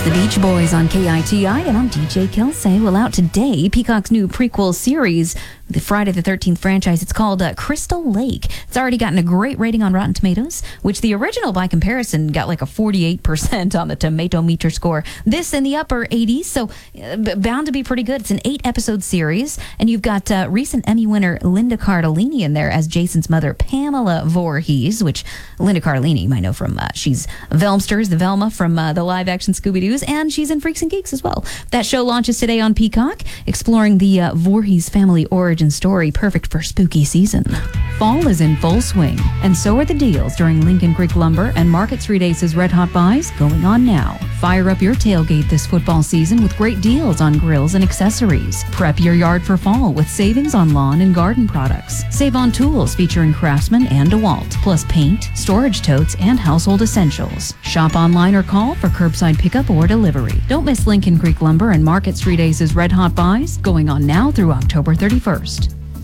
The Beach Boys on KITI, and I'm DJ Kelsey. Well, out today, Peacock's new prequel series, the Friday the 13th franchise. It's called Crystal Lake. It's already gotten a great rating on Rotten Tomatoes, which the original, by comparison, got like a 48% on the tomato meter score. This in the upper 80s, so bound to be pretty good. It's an 8-episode series, and you've got recent Emmy winner Linda Cardellini in there as Jason's mother, Pamela Voorhees, which Linda Cardellini you might know from, she's Velmsters, the Velma from the live-action Scooby-Doo's, and she's in Freaks and Geeks as well. That show launches today on Peacock, exploring the Voorhees family origin story, perfect for spooky season. Fall is in full swing, and so are the deals during Lincoln Creek Lumber and Market Street Ace's Red Hot Buys going on now. Fire up your tailgate this football season with great deals on grills and accessories. Prep your yard for fall with savings on lawn and garden products. Save on tools featuring Craftsman and DeWalt, plus paint, storage totes, and household essentials. Shop online or call for curbside pickup or delivery. Don't miss Lincoln Creek Lumber and Market Street Ace's Red Hot Buys going on now through October 31st.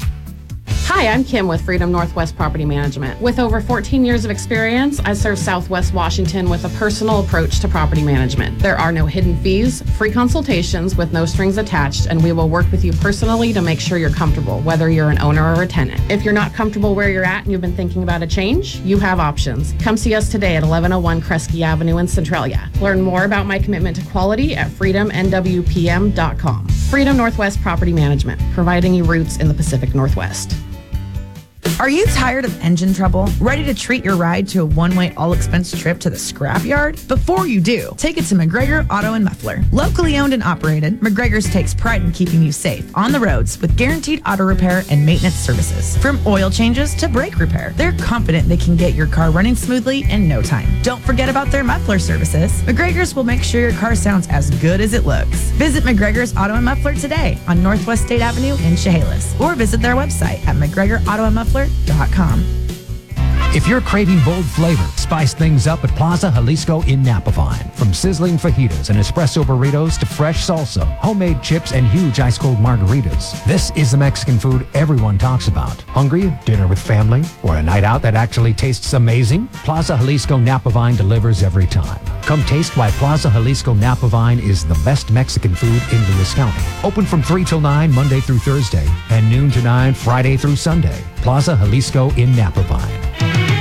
Hi, I'm Kim with Freedom Northwest Property Management. With over 14 years of experience, I serve Southwest Washington with a personal approach to property management. There are no hidden fees, free consultations with no strings attached, and we will work with you personally to make sure you're comfortable, whether you're an owner or a tenant. If you're not comfortable where you're at and you've been thinking about a change, you have options. Come see us today at 1101 Kresge Avenue in Centralia. Learn more about my commitment to quality at freedomnwpm.com. Freedom Northwest Property Management, providing you roots in the Pacific Northwest. Are you tired of engine trouble? Ready to treat your ride to a one-way all-expense trip to the scrapyard? Before you do, take it to McGregor Auto and Muffler. Locally owned and operated, McGregor's takes pride in keeping you safe on the roads with guaranteed auto repair and maintenance services. From oil changes to brake repair, they're confident they can get your car running smoothly in no time. Don't forget about their muffler services. McGregor's will make sure your car sounds as good as it looks. Visit McGregor's Auto and Muffler today on Northwest State Avenue in Chehalis, or visit their website at McGregorAutoandMuffler.com. If you're craving bold flavor, spice things up at Plaza Jalisco in Napavine. From sizzling fajitas and espresso burritos to fresh salsa, homemade chips, and huge ice-cold margaritas, this is the Mexican food everyone talks about. Hungry? Dinner with family? Or a night out that actually tastes amazing? Plaza Jalisco Napavine delivers every time. Come taste why Plaza Jalisco Napavine is the best Mexican food in Lewis County. Open from 3 till 9 Monday through Thursday and noon to 9 Friday through Sunday. Plaza Jalisco in Napavine.